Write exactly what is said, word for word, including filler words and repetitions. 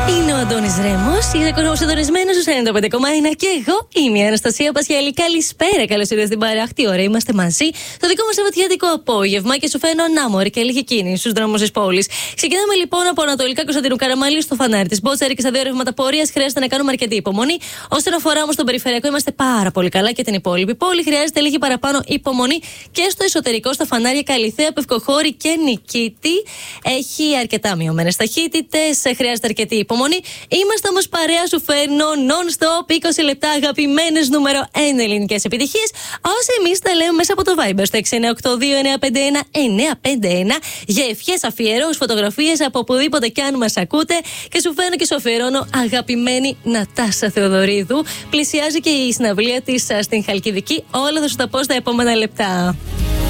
Είναι ο Αντώνης Ρέμος, είσαι συντονισμένος στους ενενήντα πέντε κόμμα ένα και εγώ είμαι η Αναστασία Πασιαλή. Καλησπέρα, καλώς ήρθατε στην παρέα. Τι ώρα είμαστε μαζί. Το δικό μας σαββατιάτικο απόγευμα και σου φαίνω να μωρή και λίγη κίνηση στους δρόμους της πόλης. Ξεκινάμε λοιπόν από Ανατολικά Κωνσταντίνου Καραμαλή στο φανάρι της Μπότσαρη και στα δύο ρεύματα πορείας χρειάζεται να κάνουμε αρκετή υπομονή. Όσον αφορά όμως τον περιφερειακό, είμαστε πάρα πολύ καλά και την υπόλοιπη πόλη χρειάζεται λίγη παραπάνω υπομονή και στο εσωτερικό, στα φανάρια Καλιθέα, Πευκοχώρη και Νικήτη. Έχει αρκετά μειωμένες ταχύτητες, χρειάζεται αρκετή υπομονή. Είμαστε όμως παρέα, σου φέρνω non-stop είκοσι λεπτά αγαπημένες νούμερο ένα ελληνικές επιτυχίες. Όσα εμείς τα λέμε μέσα από το Viber στο έξι εννιά οκτώ δύο εννιά πέντε ένα εννιά πέντε ένα για ευχές, αφιερώσεις, φωτογραφίες από οπουδήποτε κι αν μας ακούτε. Και σου φέρνω και σου αφιερώνω αγαπημένη Νατάσα Θεοδωρίδου. Πλησιάζει και η συναυλία της στην Χαλκιδική. Όλα θα σου τα πω στα επόμενα λεπτά.